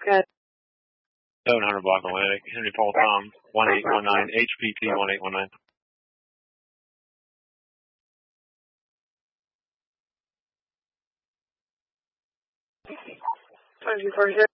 Good. 700 block Atlantic, Henry Paul Tom, 1819, HPT 1819. Twenty-four 0.